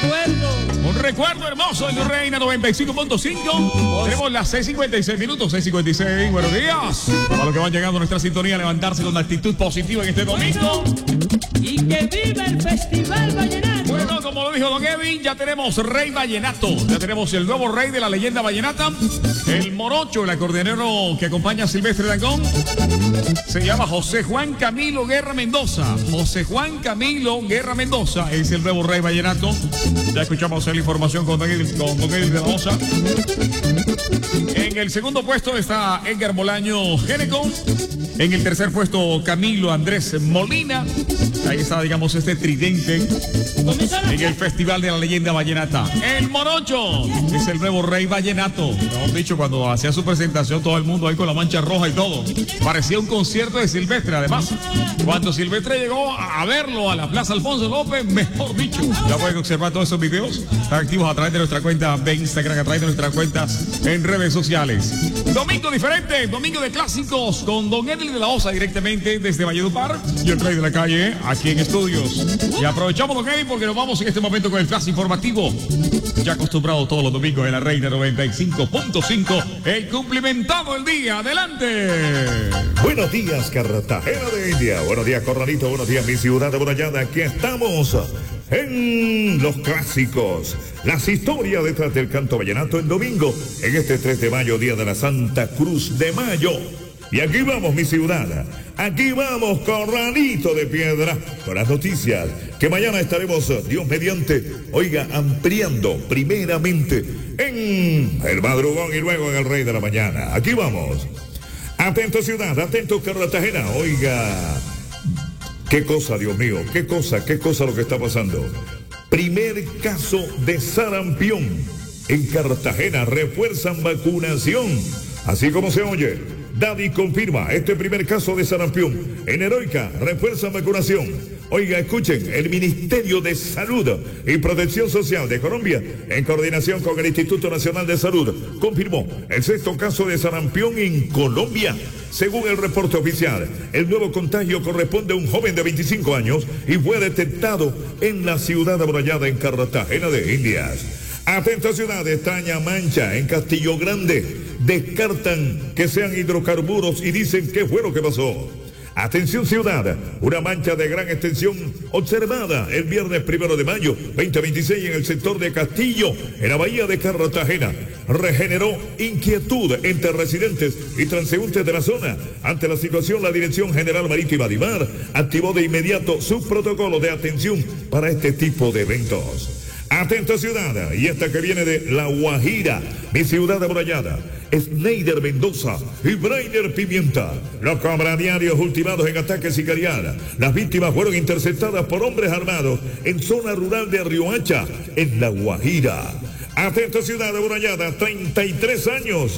Un recuerdo hermoso en Reina 95.5. Tenemos las 6:56 minutos, 6:56. Buenos días. Para los que van llegando a nuestra sintonía, levantarse con actitud positiva en este domingo. Y que viva el Festival Vallenato. Bueno, como lo dijo Don Edwin, ya tenemos Rey Vallenato. Ya tenemos el nuevo rey de la leyenda vallenata. El morocho, el acordeonero que acompaña a Silvestre Dangond. Se llama José Juan Camilo Guerra Mendoza. José Juan Camilo Guerra Mendoza es el nuevo rey vallenato. Ya escuchamos la información con Don Edwin de la Osa. En el segundo puesto está Edgar Bolaño Géneco. En el tercer puesto, Camilo Andrés Molina. Ahí está, digamos, este tridente en el Festival de la Leyenda Vallenata. El morocho es el nuevo rey vallenato. Hemos dicho, cuando hacía su presentación, todo el mundo ahí con la mancha roja y todo. Parecía un concierto de Silvestre, además. Cuando Silvestre llegó a verlo a la Plaza Alfonso López, mejor dicho. Ya pueden observar todos esos videos. Están activos a través de nuestra cuenta de Instagram, a través de nuestras cuentas en redes sociales. Domingo diferente, domingo de clásicos con Don Edwin de la Osa directamente desde Valledupar y el rey de la calle aquí en estudios. Y aprovechamos, Don Edwin, porque nos vamos en este momento con el flash informativo. Ya acostumbrado todos los domingos en la Reina 95.5. El cumplimentado el día. Adelante. Buenos días, Cartagena de India. Buenos días, Corralito. Buenos días, mi ciudad de Borayana. Aquí estamos en los clásicos. Las historias detrás del canto vallenato en domingo, en este 3 de mayo, día de la Santa Cruz de Mayo. Y aquí vamos, mi ciudad. Aquí vamos, Corralito de Piedra, con las noticias que mañana estaremos, Dios mediante, oiga, ampliando primeramente en el madrugón y luego en el Rey de la Mañana. Aquí vamos. Atento, ciudad, atento, Cartagena. Oiga, qué cosa, Dios mío, qué cosa lo que está pasando. Primer caso de sarampión en Cartagena. Refuerzan vacunación, así como se oye. Daddy confirma este primer caso de sarampión. En Heroica, refuerzan vacunación. Oiga, escuchen, el Ministerio de Salud y Protección Social de Colombia, en coordinación con el Instituto Nacional de Salud, confirmó el 6º caso de sarampión en Colombia. Según el reporte oficial, el nuevo contagio corresponde a un joven de 25 años y fue detectado en la ciudad amurallada en Cartagena de Indias. Atenta, ciudad de Taña Mancha, en Castillo Grande. Descartan que sean hidrocarburos y dicen qué fue lo que pasó. Atención, ciudad, una mancha de gran extensión observada el viernes 1 de mayo 2026 en el sector de Castillo, en la bahía de Cartagena. Regeneró inquietud entre residentes y transeúntes de la zona. Ante la situación, la Dirección General Marítima de Mar activó de inmediato su protocolo de atención para este tipo de eventos. Atenta, ciudad, y esta que viene de La Guajira, mi ciudad amurallada. Sneider Mendoza y Brainer Pimienta, los cambradiarios ultimados en ataque sicarial. Las víctimas fueron interceptadas por hombres armados en zona rural de Riohacha, en La Guajira. Atenta, ciudad amurallada, 33 años.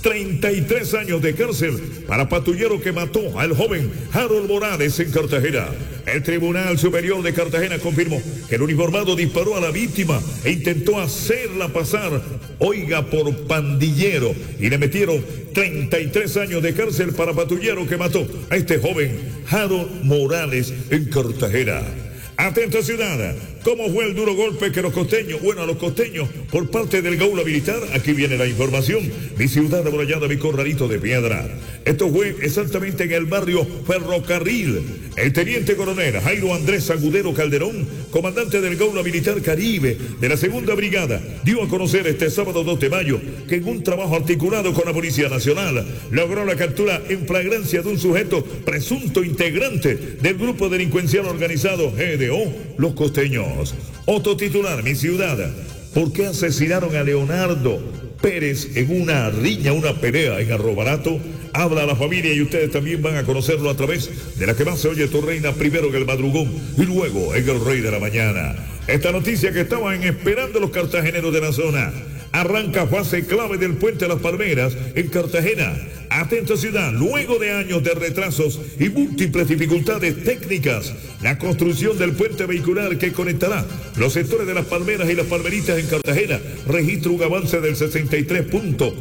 33 años de cárcel para patrullero que mató al joven Harold Morales en Cartagena. El Tribunal Superior de Cartagena confirmó que el uniformado disparó a la víctima e intentó hacerla pasar, oiga, por pandillero, y le metieron 33 años de cárcel para patrullero que mató a este joven Harold Morales en Cartagena. Atenta, ciudad, ¿cómo fue el duro golpe que los costeños, a los costeños, por parte del Gaula Militar? Aquí viene la información. Mi ciudad amurallada, mi Corralito de Piedra. Esto fue exactamente en el barrio Ferrocarril. El teniente coronel Jairo Andrés Agudero Calderón, comandante del Gaula Militar Caribe de la 2ª Brigada, dio a conocer este sábado 2 de mayo que en un trabajo articulado con la Policía Nacional logró la captura en flagrancia de un sujeto presunto integrante del grupo delincuencial organizado GDO Los Costeños. Otro titular, mi ciudad. ¿Por qué asesinaron a Leonardo Pérez en una riña, una pelea en Arrobarato? Habla la familia y ustedes también van a conocerlo a través de la que más se oye tu reina, primero en el madrugón y luego en el Rey de la Mañana. Esta noticia que estaban esperando los cartageneros de la zona. Arranca fase clave del Puente de las Palmeras en Cartagena. Atenta, ciudad, luego de años de retrasos y múltiples dificultades técnicas, la construcción del puente vehicular que conectará los sectores de Las Palmeras y Las Palmeritas en Cartagena registra un avance del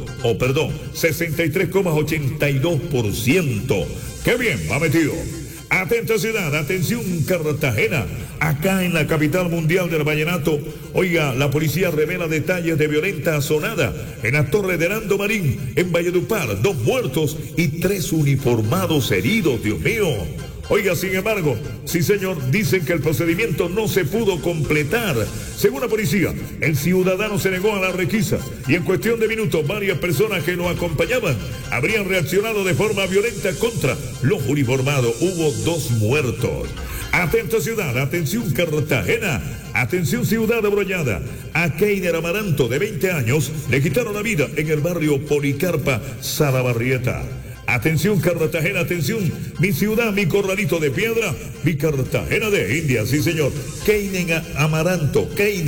63,82%. ¡Qué bien va metido! Atenta ciudad, atención Cartagena, acá en la capital mundial del vallenato. Oiga, la policía revela detalles de violenta asonada en la Torre de Nando Marín, en Valledupar. 2 muertos y 3 uniformados heridos, Dios mío. Oiga, sin embargo, sí señor, dicen que el procedimiento no se pudo completar. Según la policía, el ciudadano se negó a la requisa y en cuestión de minutos varias personas que lo acompañaban habrían reaccionado de forma violenta contra los uniformados. Hubo 2 muertos. Atenta ciudad, atención Cartagena, atención ciudad abrollada. A Keiner Amaranto, de 20 años, le quitaron la vida en el barrio Policarpa, Salabarrieta. Atención Cartagena, atención, mi ciudad, mi corralito de piedra, mi Cartagena de India, sí señor. Keiner Amaranto,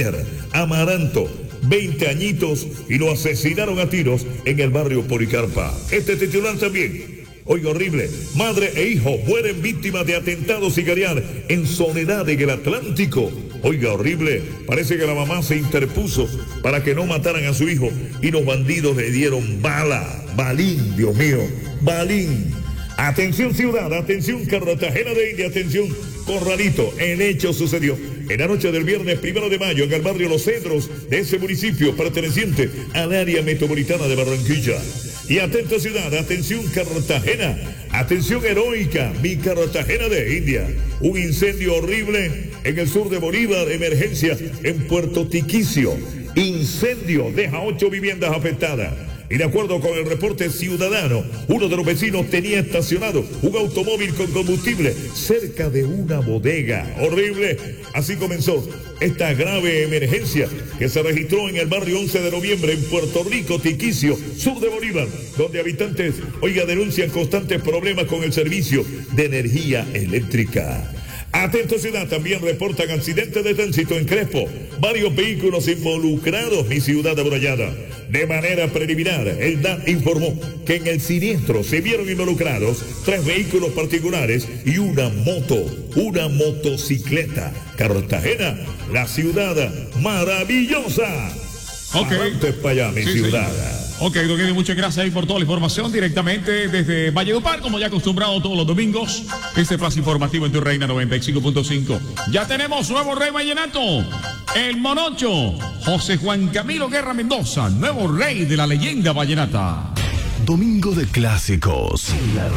20 añitos y lo asesinaron a tiros en el barrio Policarpa. Este titular también. Oiga, horrible, madre e hijo mueren víctimas de atentado sicarial en Soledad, en el Atlántico. Oiga, horrible, parece que la mamá se interpuso para que no mataran a su hijo y los bandidos le dieron balín, Dios mío, balín. Atención ciudad, atención Cartagena de India, atención corralito, el hecho sucedió en la noche del viernes 1 de mayo en el barrio Los Cedros de ese municipio perteneciente al área metropolitana de Barranquilla. Y atenta ciudad, atención Cartagena, atención heroica, mi Cartagena de India. Un incendio horrible en el sur de Bolívar, emergencia en Puerto Tiquicio. Incendio deja 8 viviendas afectadas. Y de acuerdo con el reporte ciudadano, uno de los vecinos tenía estacionado un automóvil con combustible cerca de una bodega. Horrible. Así comenzó esta grave emergencia que se registró en el barrio 11 de noviembre en Puerto Rico, Tiquicio, sur de Bolívar, donde habitantes, oiga, denuncian constantes problemas con el servicio de energía eléctrica. Atento ciudad, también reportan accidentes de tránsito en Crespo. Varios vehículos involucrados, mi ciudad amurallada. De manera preliminar, el DAT informó que en el siniestro se vieron involucrados 3 vehículos particulares y una motocicleta. Cartagena, la ciudad maravillosa. Ok. Adelante para allá, mi ciudad. Señor. Ok, don Eddie, muchas gracias ahí por toda la información directamente desde Valledupar, como ya acostumbrado todos los domingos. Este flash informativo en Tu Reina 95.5. Ya tenemos nuevo rey vallenato, el morocho, José Juan Camilo Guerra Mendoza, nuevo rey de la leyenda vallenata. Domingo de clásicos.